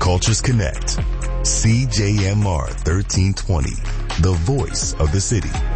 cultures connect. CJMR 1320, the voice of the city.